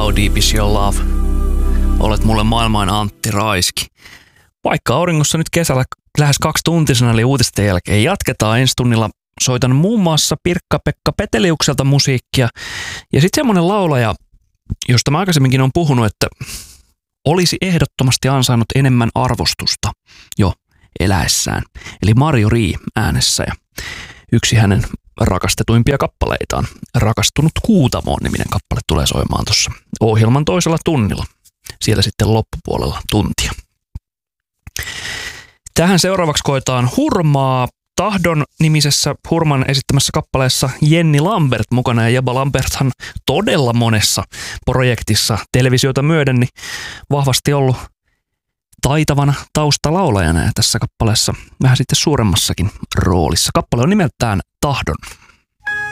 How Deep Is Your Love? Olet mulle maailman Antti Raiski. Vaikka auringossa nyt kesällä lähes 2-tuntisena eli uutisten jälkeen jatketaan ensi tunnilla. Soitan muun muassa Pirkka-Pekka Peteliukselta musiikkia. Ja sitten semmoinen laulaja, josta mä aikaisemminkin olen puhunut, että olisi ehdottomasti ansainnut enemmän arvostusta jo eläessään. Eli Marjo Rii äänessä ja yksi hänen rakastetuimpia kappaleitaan. Rakastunut Kuutamoon -niminen kappale tulee soimaan tuossa ohjelman toisella tunnilla. Siellä sitten loppupuolella tuntia. Tähän seuraavaksi koetaan Hurmaa. Tahdon nimisessä Hurman esittämässä kappaleessa Jenni Lambert mukana, ja Jebba Lamberthan todella monessa projektissa televisiota myöden niin vahvasti ollut taitavana taustalaulajana ja tässä kappaleessa vähän sitten suuremmassakin roolissa. Kappale on nimeltään Tahdon.